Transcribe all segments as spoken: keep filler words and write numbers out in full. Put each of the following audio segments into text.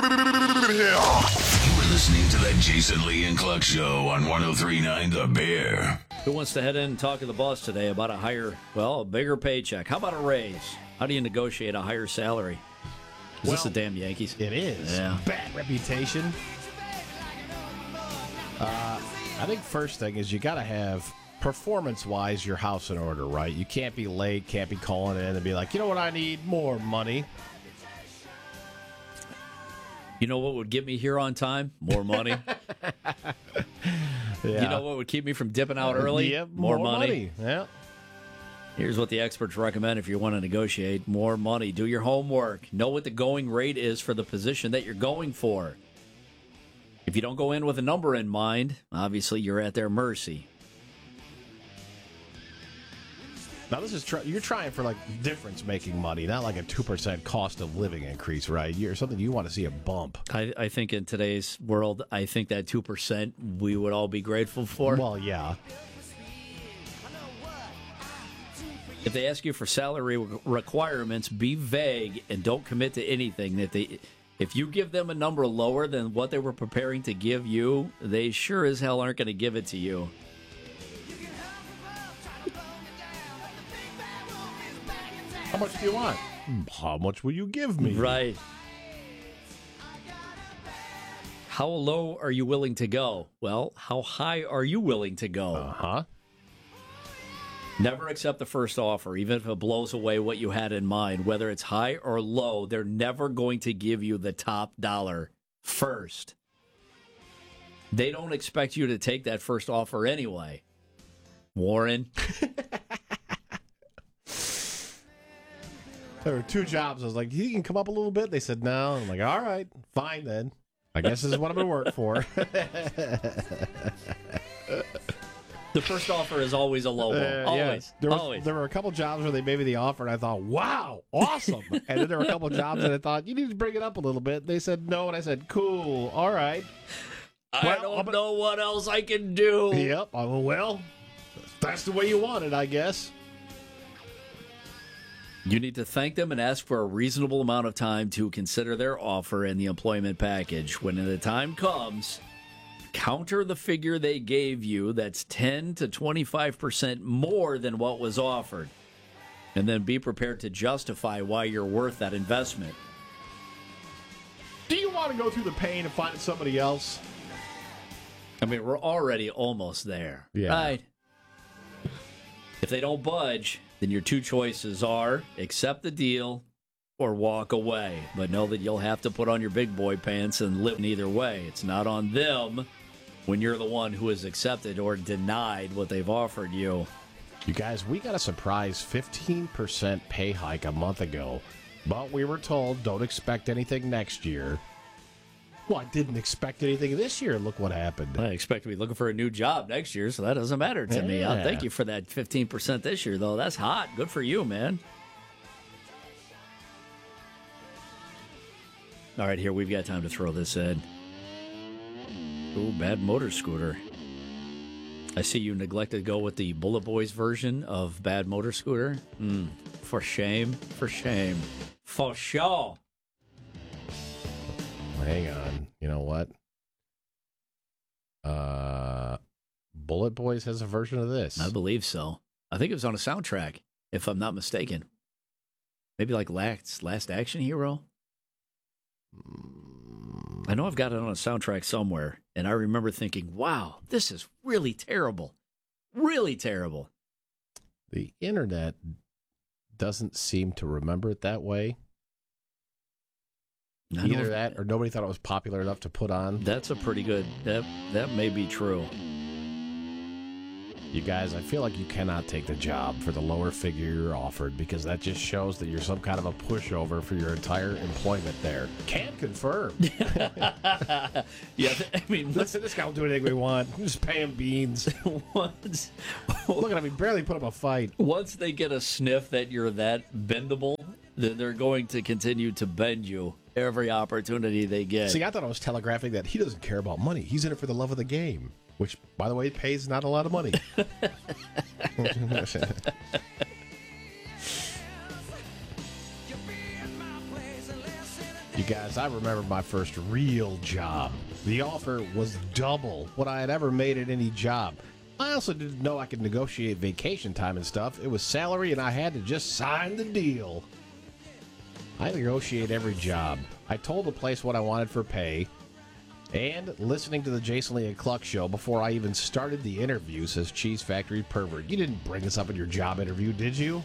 You're listening to the Jason Lee and Cluck Show on one oh three point nine The Bear. Who wants to head in and talk to the boss today about a higher, well, a bigger paycheck? How about a raise? How do you negotiate a higher salary? Is well, this the damn Yankees? It is. Yeah. Bad reputation. Uh, I think first thing is you got to have, performance-wise, your house in order, right? You can't be late, can't be calling in and be like, you know what I need? More money. You know what would get me here on time? More money. Yeah. You know what would keep me from dipping out early? Yeah, more, more money. money. Yeah. Here's what the experts recommend if you want to negotiate more money. Do your homework. Know what the going rate is for the position that you're going for. If you don't go in with a number in mind, obviously you're at their mercy. Now, this is try- you're trying for, like, difference-making money, not like a two percent cost of living increase, right? You're something you want to see a bump. I, I think in today's world, I think that two percent we would all be grateful for. Well, yeah. If they ask you for salary requirements, be vague and don't commit to anything. If they, if you give them a number lower than what they were preparing to give you, they sure as hell aren't going to give it to you. How much do you want? How much will you give me? Right. How low are you willing to go? Well, how high are you willing to go? Uh-huh. Never accept the first offer, even if it blows away what you had in mind. Whether it's high or low, they're never going to give you the top dollar first. They don't expect you to take that first offer anyway. Warren. There were two jobs. I was like, he can come up a little bit. They said no. I'm like, all right, fine then. I guess this is what I'm going to work for. The first offer is always a low one. Uh, always. Yeah. There, was, always. there were a couple jobs where they made me the offer, and I thought, wow, awesome. And then there were a couple jobs that I thought, you need to bring it up a little bit. They said no, and I said, cool, all right. I Well, don't I'm- know what else I can do. Yep. I went, well, that's the way you want it, I guess. You need to thank them and ask for a reasonable amount of time to consider their offer and the employment package. When the time comes, counter the figure they gave you that's ten to twenty-five percent more than what was offered. And then be prepared to justify why you're worth that investment. Do you want to go through the pain of finding somebody else? I mean, we're already almost there. Yeah. Right? If they don't budge, then your two choices are accept the deal or walk away. But know that you'll have to put on your big boy pants and live in either way. It's not on them when you're the one who has accepted or denied what they've offered you. You guys, we got a surprise fifteen percent pay hike a month ago, but we were told don't expect anything next year. Well, I didn't expect anything this year. Look what happened. I expect to be looking for a new job next year, so that doesn't matter to me. I'll Yeah. thank you for that fifteen percent this year, though. That's hot. Good for you, man. All right, here, we've got time to throw this in. Ooh, Bad Motor Scooter. I see you neglected to go with the Bullet Boys version of Bad Motor Scooter. Mm, for shame, for shame. For sure. Hang on. You know what? Uh, Bullet Boys has a version of this. I believe so. I think it was on a soundtrack, if I'm not mistaken. Maybe like Last, Last Action Hero? I know I've got it on a soundtrack somewhere, and I remember thinking, wow, this is really terrible. Really terrible. The internet doesn't seem to remember it that way. I know Either if- that or nobody thought it was popular enough to put on. That's a pretty good, that, that may be true. You guys, I feel like you cannot take the job for the lower figure you're offered because that just shows that you're some kind of a pushover for your entire employment there. Can't confirm. Yeah, I mean, Listen, this guy will do anything we want. Just pay him beans. once, Look at him. He barely put up a fight. once they get a sniff that you're that bendable, then they're going to continue to bend you every opportunity they get. See, I thought I was telegraphing that he doesn't care about money. He's in it for the love of the game, which, by the way, pays not a lot of money. You guys, I remember my first real job. The offer was double what I had ever made at any job. I also didn't know I could negotiate vacation time and stuff. It was salary, and I had to just sign the deal. I negotiate every job. I told the place what I wanted for pay. And listening to the Jason Lee and Cluck show before I even started the interview, says Cheese Factory Pervert. You didn't bring this up in your job interview, did you?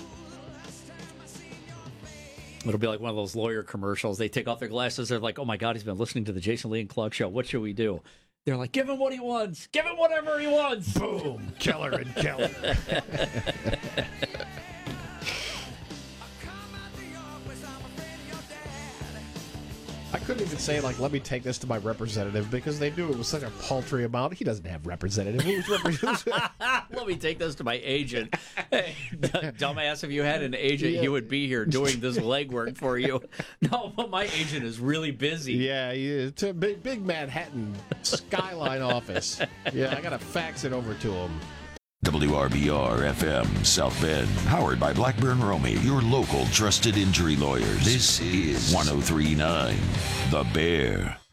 It'll be like one of those lawyer commercials. They take off their glasses. They're like, oh, my God, he's been listening to the Jason Lee and Cluck show. What should we do? They're like, give him what he wants. Give him whatever he wants. Boom. Keller and Keller. I couldn't even say, like, let me take this to my representative because they knew it was such a paltry amount. He doesn't have representative. Who's representative? Let me take this to my agent. Hey, d- dumbass, if you had an agent, Yeah. you would be here doing this legwork for you. No, but my agent is really busy. Yeah, yeah, to big, big Manhattan skyline office. Yeah, I got to fax it over to him. W R B R F M South Bend, powered by Blackburn Romy, your local trusted injury lawyers. This is one oh three point nine The Bear.